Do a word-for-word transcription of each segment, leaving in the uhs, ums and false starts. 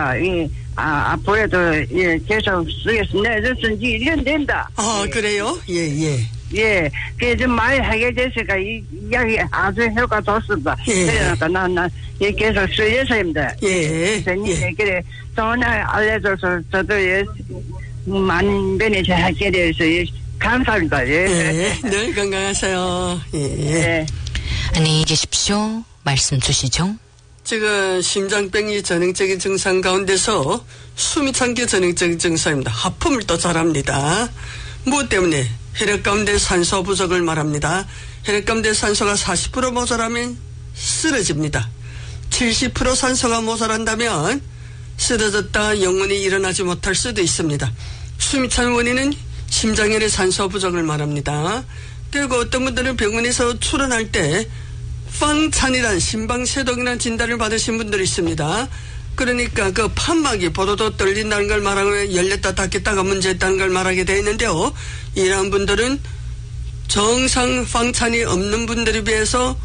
제가 이 아, 앞으로도 예, 계속 쓰겠습니다. 그래서 이제 일 년 된다. 아, 예. 그래요? 예, 예. 예, 그게 좀 많이 하게 됐으니까 이 이야기 아주 효과 좋습니다. 예. 그러니까 난, 난, 예, 계속 쓰겠습니다. 예. 선생님, 예. 그래, 전화 알려줘서 저도 예, 많은 변이 하게 돼서 예, 감사합니다. 예. 예. 늘 건강하세요. 예. 예. 안녕히 계십시오. 말씀 주시죠. 지금 심장병이 전형적인 증상 가운데서 숨이 찬 게 전형적인 증상입니다. 하품을 또 잘합니다. 무엇 때문에? 혈액 가운데 산소 부족을 말합니다. 혈액 가운데 산소가 사십 퍼센트 모자라면 쓰러집니다. 칠십 퍼센트 산소가 모자란다면 쓰러졌다가 영원히 일어나지 못할 수도 있습니다. 숨이 찬 원인은 심장혈의 산소 부족을 말합니다. 그리고 어떤 분들은 병원에서 출원할 때 빵찬이란 심방세동이라는 진단을 받으신 분들이 있습니다. 그러니까 그 판막이 보도도 떨린다는 걸 말하고 열렸다 닫혔다가 문제였다는 걸 말하게 되어 있는데요. 이러한 분들은 정상 빵찬이 없는 분들에 비해서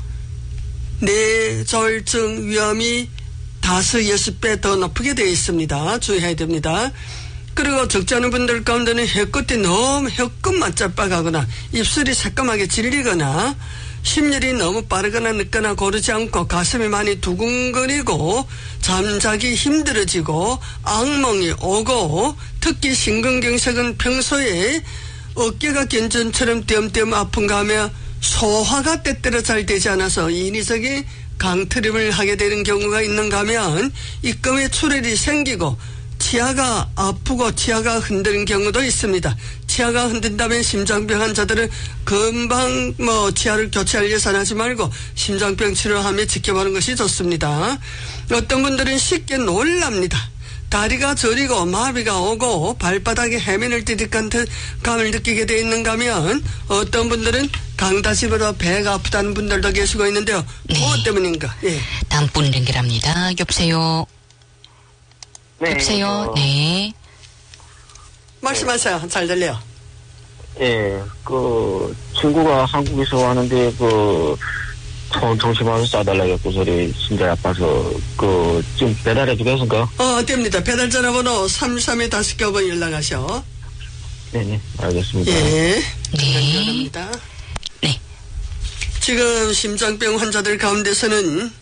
뇌졸중 위험이 다섯, 여섯 배 더 높게 되어 있습니다. 주의해야 됩니다. 그리고 적지 않은 분들 가운데는 혀끝이 너무 혀끝만 짤빡하거나 입술이 새까맣게 질리거나 심열이 너무 빠르거나 늦거나 고르지 않고 가슴이 많이 두근거리고 잠자기 힘들어지고 악몽이 오고 특히 심근경색은 평소에 어깨가 견전처럼 띄엄띄엄 아픈가 하며 소화가 때때로 잘 되지 않아서 인위적인 강트림을 하게 되는 경우가 있는가 하면 입금에 출혈이 생기고 치아가 아프고 치아가 흔드는 경우도 있습니다. 치아가 흔든다면 심장병 환자들은 금방 뭐 치아를 교체할 예산하지 말고 심장병 치료하며 지켜보는 것이 좋습니다. 어떤 분들은 쉽게 놀랍니다. 다리가 저리고 마비가 오고 발바닥에 해민을 띠득한 감을 느끼게 되어 있는가 하면 어떤 분들은 강다시보다 배가 아프다는 분들도 계시고 있는데요. 네. 무엇 때문인가? 예. 다음 분 연결합니다. 여보세요. 네. 여보세요. 네. 말씀하세요. 잘 들려요. 예, 그, 친구가 한국에서 왔는데, 그, 정, 정신만원 싸달라고 소리 진짜 아파서, 그, 지금 배달해 주겠습니까? 어, 됩니다. 배달 전화번호 삼삼에 다섯 개 번 연락하셔. 네네, 알겠습니다. 예. 네. 감사합니다. 네. 지금 심장병 환자들 가운데서는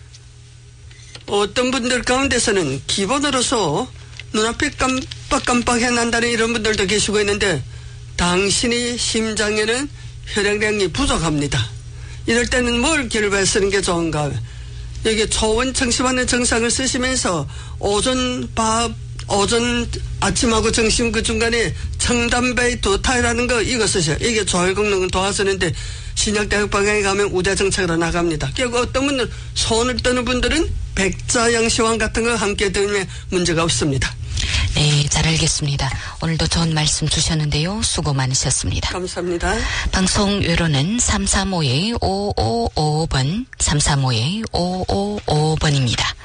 어떤 분들 가운데서는 기본으로서 눈앞에 깜빡깜빡해 난다는 이런 분들도 계시고 있는데 당신이 심장에는 혈액량이 부족합니다. 이럴 때는 뭘 기르에 쓰는 게 좋은가? 여기 초원 청심환의 정상을 쓰시면서 오전 밥, 오전 아침하고 점심 그 중간에 청담배 두타이라는 거 이거 쓰셔요. 이게 조혈功能을 도와주는데 신약대학 방향에 가면 우대정책으로 나갑니다. 결국 어떤 분들은 손을 떠는 분들은 백자양시황 같은 거 함께 들으면 문제가 없습니다. 네, 잘 알겠습니다. 오늘도 좋은 말씀 주셨는데요. 수고 많으셨습니다. 감사합니다. 방송 외로는 삼삼오 오오오오 번, 삼삼오 오오오오 번입니다.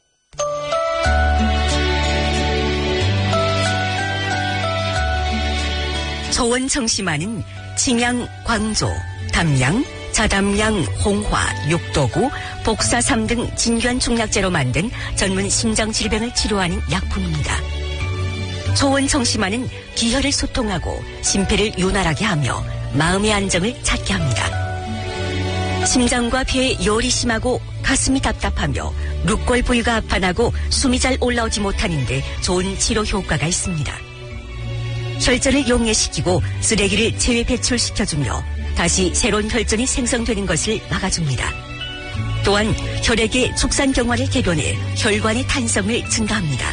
초원 청심환은 칭양, 광조, 담양, 자담양, 홍화, 육도구, 복사삼 등 진귀한 중약재로 만든 전문 심장질병을 치료하는 약품입니다. 초원 청심환은 기혈을 소통하고 심폐를 윤활하게 하며 마음의 안정을 찾게 합니다. 심장과 폐에 열이 심하고 가슴이 답답하며 룩골 부위가 아파나고 숨이 잘 올라오지 못하는데 좋은 치료 효과가 있습니다. 혈전을 용해시키고 쓰레기를 체외 배출시켜주며 다시 새로운 혈전이 생성되는 것을 막아줍니다. 또한 혈액의 축산경화를 개변해 혈관의 탄성을 증가합니다.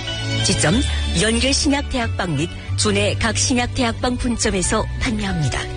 지점 연결신약대학방 및 주내 각 신약대학방 분점에서 판매합니다.